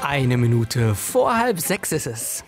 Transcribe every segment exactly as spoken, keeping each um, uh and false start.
Eine Minute vor halb sechs ist es.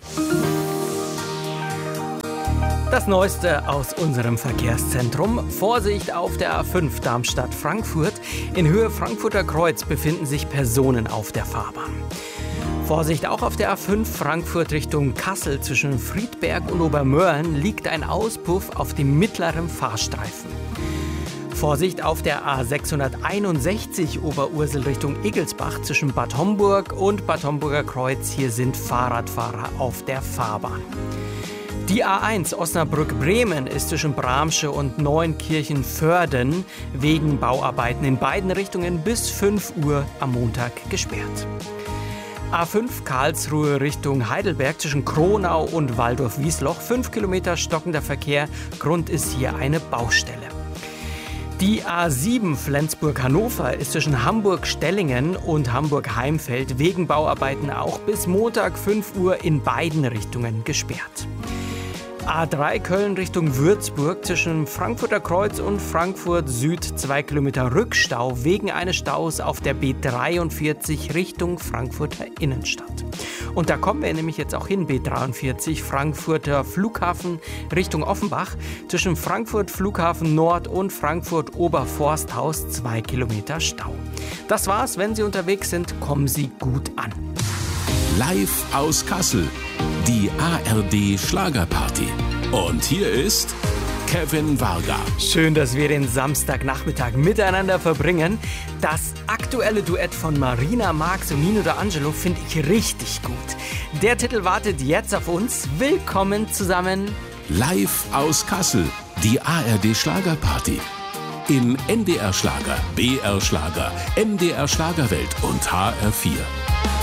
Das Neueste aus unserem Verkehrszentrum. Vorsicht auf der A fünf Darmstadt-Frankfurt. In Höhe Frankfurter Kreuz befinden sich Personen auf der Fahrbahn. Vorsicht auch auf der A fünf Frankfurt Richtung Kassel. Zwischen Friedberg und Obermölln liegt ein Auspuff auf dem mittleren Fahrstreifen. Vorsicht auf der A sechshunderteinundsechzig Oberursel Richtung Egelsbach zwischen Bad Homburg und Bad Homburger Kreuz. Hier sind Fahrradfahrer auf der Fahrbahn. Die A eins Osnabrück-Bremen ist zwischen Bramsche und Neunkirchen-Vörden wegen Bauarbeiten in beiden Richtungen bis fünf Uhr am Montag gesperrt. A fünf Karlsruhe Richtung Heidelberg zwischen Kronau und Waldorf-Wiesloch. fünf Kilometer stockender Verkehr. Grund ist hier eine Baustelle. Die A sieben Flensburg-Hannover ist zwischen Hamburg-Stellingen und Hamburg-Heimfeld wegen Bauarbeiten auch bis Montag fünf Uhr in beiden Richtungen gesperrt. A drei Köln Richtung Würzburg zwischen Frankfurter Kreuz und Frankfurt Süd zwei Kilometer Rückstau wegen eines Staus auf der B dreiundvierzig Richtung Frankfurter Innenstadt. Und da kommen wir nämlich jetzt auch hin, B dreiundvierzig Frankfurter Flughafen Richtung Offenbach zwischen Frankfurt Flughafen Nord und Frankfurt Oberforsthaus zwei Kilometer Stau. Das war's, wenn Sie unterwegs sind, kommen Sie gut an. Live aus Kassel, die A R D Schlagerparty. Und hier ist Kevin Varga. Schön, dass wir den Samstagnachmittag miteinander verbringen. Das aktuelle Duett von Marina Marx und Nino D'Angelo finde ich richtig gut. Der Titel wartet jetzt auf uns. Willkommen zusammen. Live aus Kassel, die A R D Schlagerparty. In N D R Schlager, B R Schlager, M D R Schlagerwelt und H R vier.